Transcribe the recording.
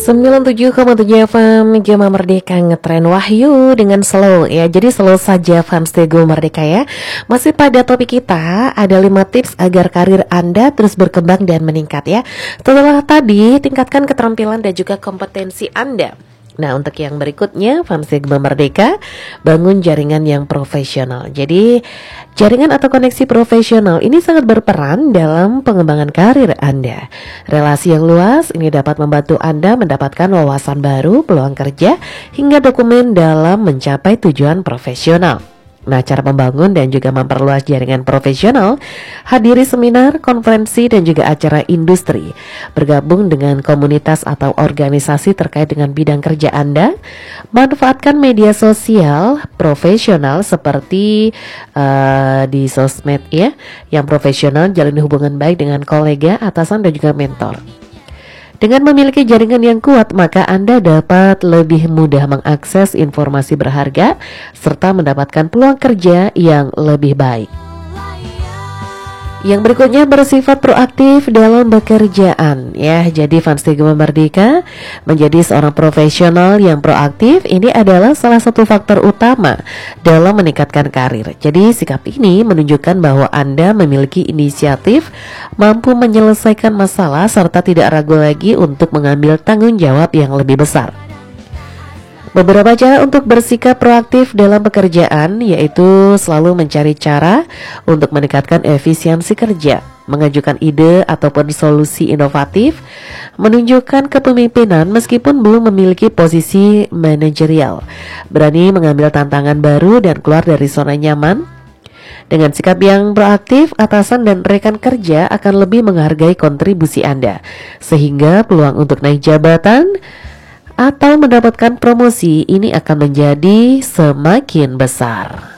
97,7 FM Gema Merdeka ngetren Wahyu dengan slow ya. Jadi slow saja fans Tego Merdeka ya. Masih pada topik kita, ada 5 tips agar karir Anda terus berkembang dan meningkat ya. Setelah tadi, tingkatkan keterampilan dan juga kompetensi Anda. Nah, untuk yang berikutnya, fans Gema Merdeka, bangun jaringan yang profesional. Jadi, jaringan atau koneksi profesional ini sangat berperan dalam pengembangan karir Anda. Relasi yang luas ini dapat membantu Anda mendapatkan wawasan baru, peluang kerja, hingga dokumen dalam mencapai tujuan profesional. Nah, cara membangun dan juga memperluas jaringan profesional, hadiri seminar, konferensi, dan juga acara industri. Bergabung dengan komunitas atau organisasi terkait dengan bidang kerja Anda. Manfaatkan media sosial profesional seperti di sosmed ya, yang profesional, jalin hubungan baik dengan kolega, atasan, dan juga mentor. Dengan memiliki jaringan yang kuat, maka Anda dapat lebih mudah mengakses informasi berharga serta mendapatkan peluang kerja yang lebih baik. Yang berikutnya, bersifat proaktif dalam pekerjaan ya. Jadi fans Gema Merdeka, menjadi seorang profesional yang proaktif ini adalah salah satu faktor utama dalam meningkatkan karir. Jadi sikap ini menunjukkan bahwa Anda memiliki inisiatif, mampu menyelesaikan masalah, serta tidak ragu lagi untuk mengambil tanggung jawab yang lebih besar. Beberapa cara untuk bersikap proaktif dalam pekerjaan yaitu selalu mencari cara untuk meningkatkan efisiensi kerja, mengajukan ide ataupun solusi inovatif, menunjukkan kepemimpinan meskipun belum memiliki posisi manajerial, berani mengambil tantangan baru dan keluar dari zona nyaman. Dengan sikap yang proaktif, atasan dan rekan kerja akan lebih menghargai kontribusi Anda, sehingga peluang untuk naik jabatan atau mendapatkan promosi ini akan menjadi semakin besar.